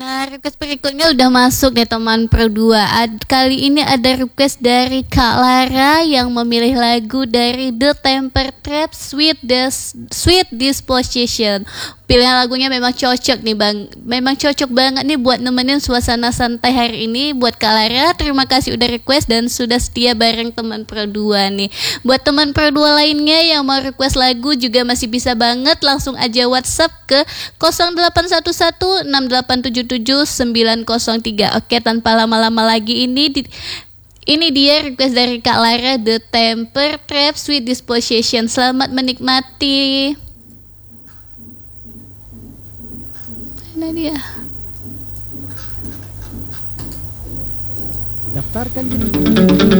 Nah, request berikutnya udah masuk deh teman Pro 2. Kali ini ada request dari Kak Lara yang memilih lagu dari The Temper Trap Sweet Disposition. Pilihan lagunya memang cocok nih Bang. Memang cocok banget nih buat nemenin suasana santai hari ini. Buat Kak Lara, terima kasih udah request dan sudah setia bareng teman Pro 2 nih. Buat teman Pro 2 lainnya yang mau request lagu juga masih bisa banget, langsung aja WhatsApp ke 08116877 903. Oke, tanpa lama-lama lagi ini dia request dari Kak Lara, The Temper Trap Sweet Disposition. Selamat menikmati. Mana dia? Daftarkan diri.